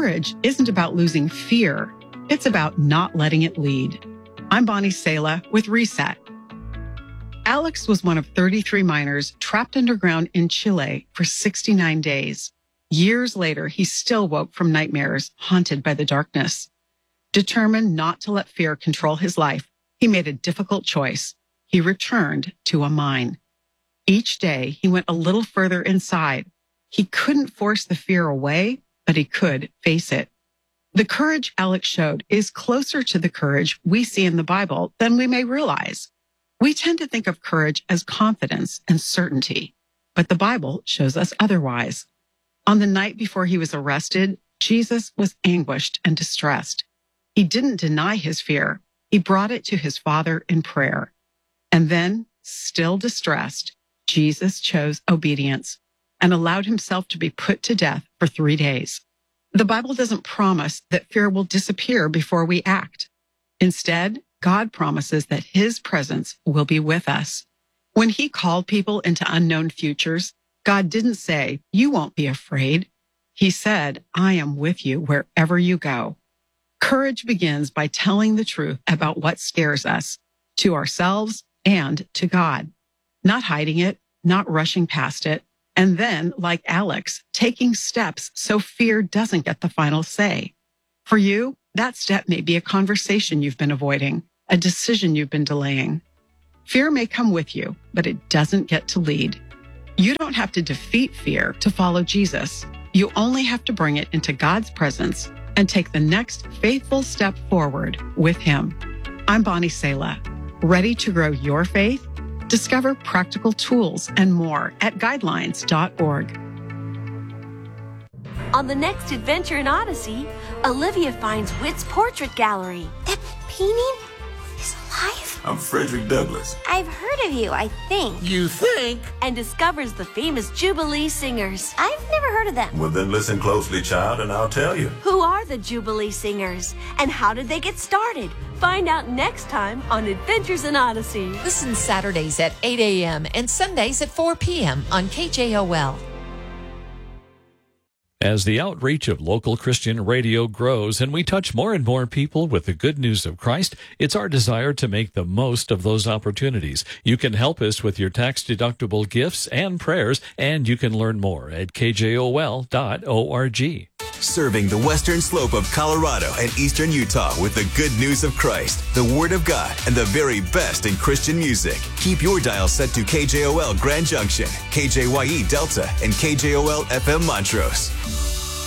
Courage isn't about losing fear. It's about not letting it lead. I'm Bonnie Sala with Reset. Alex was one of 33 miners trapped underground in Chile for 69 days. Years later, he still woke from nightmares, haunted by the darkness. Determined not to let fear control his life, he made a difficult choice. He returned to a mine. Each day, he went a little further inside. He couldn't force the fear away, but he could face it. The courage Alex showed is closer to the courage we see in the Bible than we may realize. We tend to think of courage as confidence and certainty, but the Bible shows us otherwise. On the night before he was arrested, Jesus was anguished and distressed. He didn't deny his fear. He brought it to his Father in prayer. And then, still distressed, Jesus chose obedience and allowed himself to be put to death for 3 days. The Bible doesn't promise that fear will disappear before we act. Instead, God promises that his presence will be with us. When he called people into unknown futures, God didn't say, "You won't be afraid." He said, "I am with you wherever you go." Courage begins by telling the truth about what scares us, to ourselves and to God. Not hiding it, not rushing past it, and then, like Alex, taking steps so fear doesn't get the final say. For you, that step may be a conversation you've been avoiding, a decision you've been delaying. Fear may come with you, but it doesn't get to lead. You don't have to defeat fear to follow Jesus. You only have to bring it into God's presence and take the next faithful step forward with him. I'm Bonnie Sala. Ready to grow your faith? Discover practical tools and more at guidelines.org. On the next adventure in Odyssey, Olivia finds Whit's portrait gallery. That painting is alive? I'm Frederick Douglass. I've heard of you, I think. You think? And discovers the famous Jubilee Singers. I've never heard of them. Well, then listen closely, child, and I'll tell you. Who are the Jubilee Singers? And how did they get started? Find out next time on Adventures in Odyssey. Listen Saturdays at 8 a.m. and Sundays at 4 p.m. on KJOL. As the outreach of local Christian radio grows and we touch more and more people with the good news of Christ, it's our desire to make the most of those opportunities. You can help us with your tax-deductible gifts and prayers, and you can learn more at kjol.org. Serving the western slope of Colorado and eastern Utah with the good news of Christ, the Word of God, and the very best in Christian music. Keep your dial set to KJOL Grand Junction, KJYE Delta, and KJOL FM Montrose.